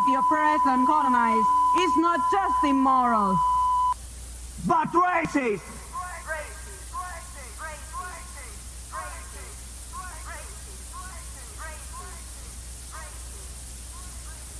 the oppressed and colonized is not just immoral, but racist!